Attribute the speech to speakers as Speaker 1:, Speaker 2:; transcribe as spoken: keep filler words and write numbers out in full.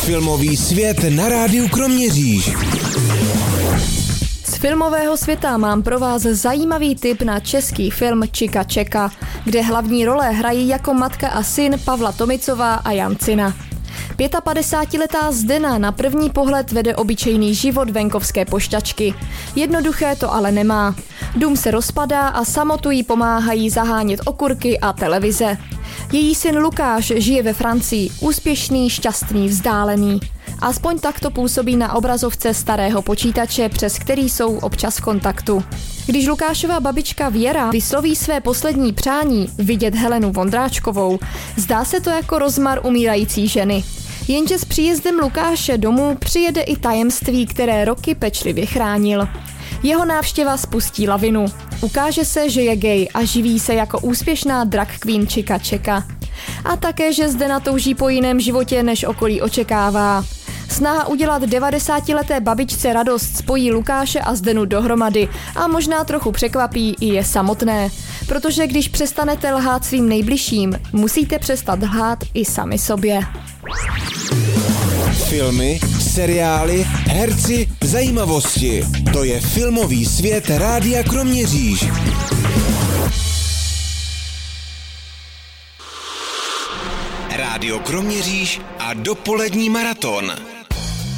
Speaker 1: Filmový svět na rádiu Kroměříž.
Speaker 2: Z filmového světa mám pro vás zajímavý tip na český film Čika čeka, kde hlavní role hrají jako matka a syn Pavla Tomicová a Jan Cina. pětapadesátiletá Zdena na první pohled vede obyčejný život venkovské pošťačky. Jednoduché to ale nemá. Dům se rozpadá a samotu jí pomáhají zahánět okurky a televize. Její syn Lukáš žije ve Francii, úspěšný, šťastný, vzdálený. Aspoň takto působí na obrazovce starého počítače, přes který jsou občas v kontaktu. Když Lukášova babička Věra vysloví své poslední přání vidět Helenu Vondráčkovou, zdá se to jako rozmar umírající ženy. Jenže s příjezdem Lukáše domů přijede i tajemství, které roky pečlivě chránil. Jeho návštěva spustí lavinu. Ukáže se, že je gay a živí se jako úspěšná drag queen Čika čeka. A také, že Zdena touží po jiném životě, než okolí očekává. Snaha udělat devadesátileté babičce radost spojí Lukáše a Zdenu dohromady a možná trochu překvapí i je samotné. Protože když přestanete lhát svým nejbližším, musíte přestat lhát i sami sobě.
Speaker 1: Filmy, seriály, herci, zajímavosti. To je filmový svět rádia Kroměříž. Rádio Kroměříž a dopolední maraton.